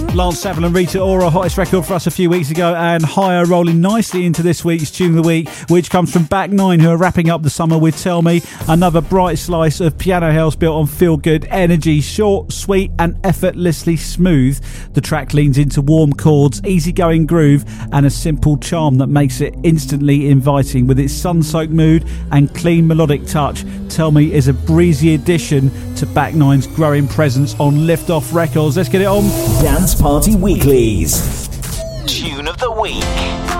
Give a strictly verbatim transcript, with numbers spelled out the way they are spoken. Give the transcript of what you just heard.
Lance Saville and Rita Ora, hottest record for us a few weeks ago, and Higher rolling nicely into this week's Tune of the Week, which comes from Back Nine, who are wrapping up the summer with Tell Me, another bright slice of piano house built on feel-good energy, short, sweet and effortlessly smooth. The track leans into warm chords, easygoing groove and a simple charm that makes it instantly inviting. With its sun-soaked mood and clean melodic touch, Tell Me is a breezy addition to Back Nine's growing presence on Lift-Off Records. Let's get it on. Dance Party Weeklies. Tune of the Week.